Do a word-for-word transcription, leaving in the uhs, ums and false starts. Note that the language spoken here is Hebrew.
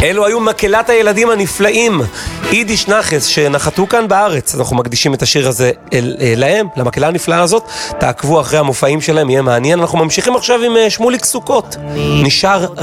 אלו היו מקהלת הילדים הנפלאים, יידיש נחס, שנחתו כאן בארץ. אנחנו מקדישים את השיר הזה אל, אל, להם, למקהלה הנפלאה הזאת. תעקבו אחרי המופעים שלהם, יהיה מעניין. אנחנו ממשיכים עכשיו עם שמוליק סוכות. נשאר